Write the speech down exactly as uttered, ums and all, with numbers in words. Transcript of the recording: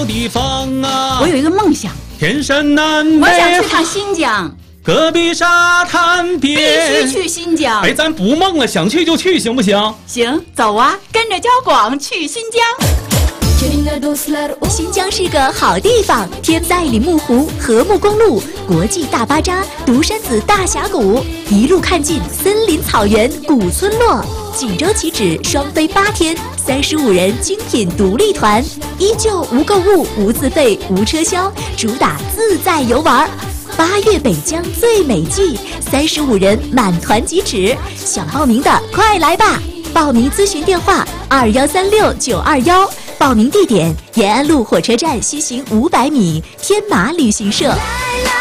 好地方啊！ 我有一个梦想， 天山南北， 我想去趟新疆， 戈壁沙滩边， 必须去新疆。 哎，咱不梦了，想去就去，行不行？ 行，走啊，跟着焦广去新疆。 新疆是个好地方，天在里木湖、和睦公路、国际大巴扎、独山子大峡谷，一路看尽森林草原、古村落。锦州起止，双飞八天，三十五人精品独立团，依旧无购物、无自费、无车销，主打自在游玩。八月北疆最美季，三十五人满团即止，想报名的快来吧！报名咨询电话：二幺三六九二幺。报名地点：延安路火车站西行五百米，天马旅行社。